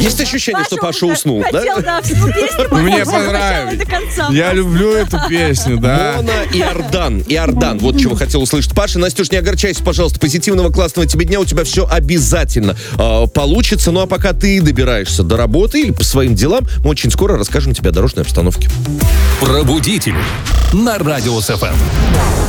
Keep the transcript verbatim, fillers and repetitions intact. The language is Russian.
Есть ощущение, что Паша уснул, да? Хотел, да, всю песню Мне послушать от начала понравилось. до конца. Я люблю эту песню, да. Мона Иордан. Иордан. Вот чего хотел услышать Паша. Настюш, не огорчайся, пожалуйста. Позитивного, классного тебе дня. У тебя все обязательно э, получится. Ну а пока ты добираешься до работы или по своим делам, мы очень скоро расскажем тебе о дорожной обстановке. Пробудитель на Радио СФМ.